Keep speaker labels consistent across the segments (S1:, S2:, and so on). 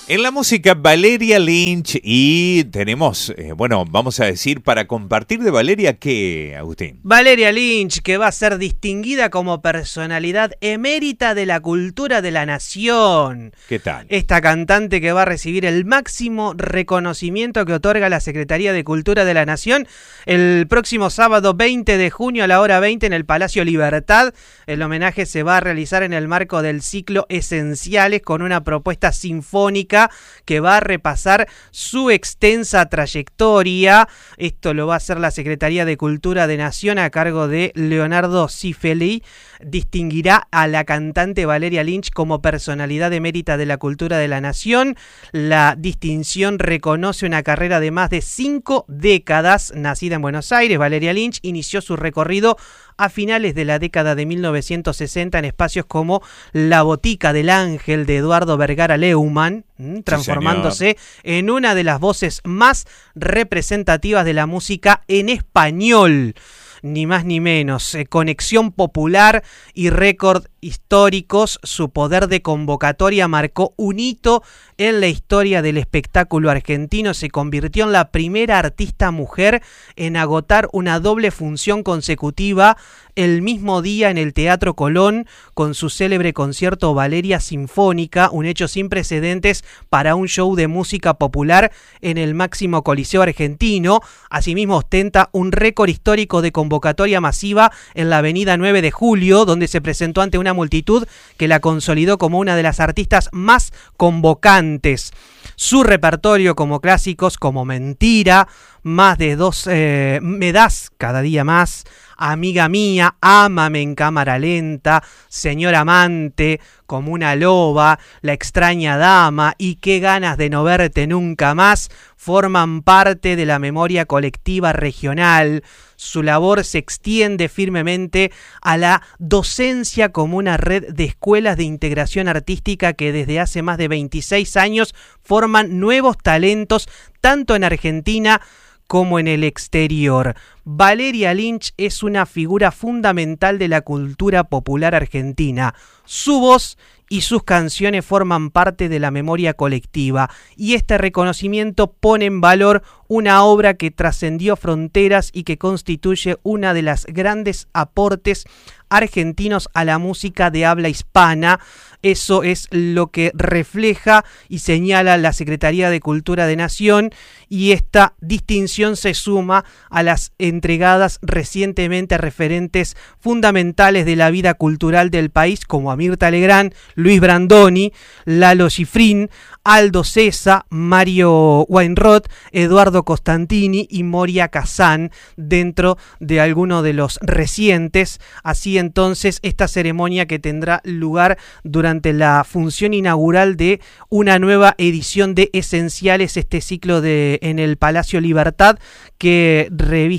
S1: En la música, Valeria Lynch, y tenemos, vamos a decir, para compartir de Valeria, ¿qué, Agustín?
S2: Valeria Lynch, que va a ser distinguida como personalidad emérita de la cultura de la nación.
S1: ¿Qué tal?
S2: Esta cantante que va a recibir el máximo reconocimiento que otorga la Secretaría de Cultura de la Nación el próximo sábado 20 de junio a la hora 20 en el Palacio Libertad. El homenaje se va a realizar en el marco del ciclo Esenciales con una propuesta sinfónica que va a repasar su extensa trayectoria. Esto lo va a hacer la Secretaría de Cultura de Nación a cargo de Leonardo Cifeli. Distinguirá a la cantante Valeria Lynch como personalidad emérita de la cultura de la nación. La distinción reconoce una carrera de más de 5 décadas. Nacida en Buenos Aires, Valeria Lynch inició su recorrido a finales de la década de 1960 en espacios como La Botica del Ángel de Eduardo Vergara Leumann, transformándose en una de las voces más representativas de la música en español. Ni más ni menos, conexión popular y récord históricos, su poder de convocatoria marcó un hito en la historia del espectáculo argentino. Se convirtió en la primera artista mujer en agotar una doble función consecutiva el mismo día en el Teatro Colón con su célebre concierto Valeria Sinfónica, un hecho sin precedentes para un show de música popular en el máximo coliseo argentino. Asimismo ostenta un récord histórico de convocatoria masiva en la avenida 9 de Julio, donde se presentó ante una multitud que la consolidó como una de las artistas más convocantes. Su repertorio como clásicos como Mentira, más de 2, Me das cada día más, Amiga mía, Ámame en cámara lenta, Señor amante, Como una loba, La extraña dama y Qué ganas de no verte nunca más forman parte de la memoria colectiva regional. Su labor se extiende firmemente a la docencia como una red de escuelas de integración artística que desde hace más de 26 años forman nuevos talentos tanto en Argentina como en el exterior. Valeria Lynch es una figura fundamental de la cultura popular argentina. Su voz y sus canciones forman parte de la memoria colectiva y este reconocimiento pone en valor una obra que trascendió fronteras y que constituye una de las grandes aportes argentinos a la música de habla hispana. Eso es lo que refleja y señala la Secretaría de Cultura de Nación, y esta distinción se suma a las entregadas recientemente a referentes fundamentales de la vida cultural del país como a Mirta Legrand, Luis Brandoni, Lalo Schifrin, Aldo Cesa, Mario Weinroth, Eduardo Costantini y Moria Kazan, dentro de algunos de los recientes. Así entonces, esta ceremonia que tendrá lugar durante la función inaugural de una nueva edición de Esenciales, este ciclo en el Palacio Libertad, que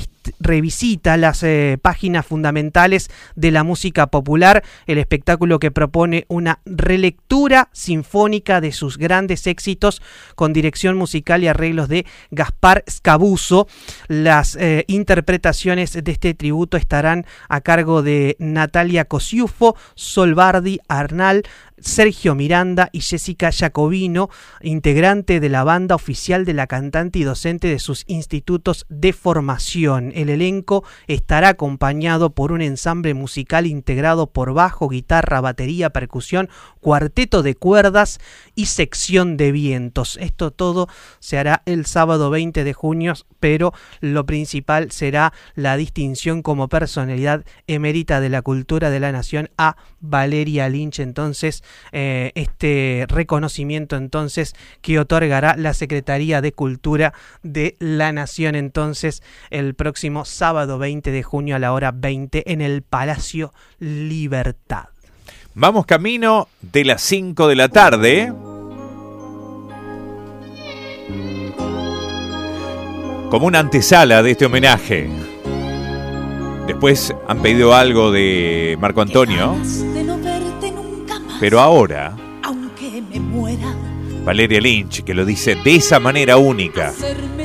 S2: revisita las páginas fundamentales de la música popular, el espectáculo que propone una relectura sinfónica de sus grandes éxitos con dirección musical y arreglos de Gaspar Scabuzzo. Las interpretaciones de este tributo estarán a cargo de Natalia Cosiufo, Sol Bardi, Arnal, Sergio Miranda y Jessica Jacobino, integrante de la banda oficial de la cantante y docente de sus institutos de formación. El elenco estará acompañado por un ensamble musical integrado por bajo, guitarra, batería, percusión, cuarteto de cuerdas y sección de vientos. Esto todo se hará el sábado 20 de junio, pero lo principal será la distinción como personalidad emérita de la cultura de la nación a Valeria Lynch. Entonces, este reconocimiento entonces que otorgará la Secretaría de Cultura de la Nación entonces el próximo sábado 20 de junio a la hora 20 en el Palacio Libertad.
S1: Vamos camino de las 5 de la tarde. Como una antesala de este homenaje. Después han pedido algo de Marco Antonio. Pero ahora,
S3: aunque me muera,
S1: Valeria Lynch, que lo dice de esa manera única.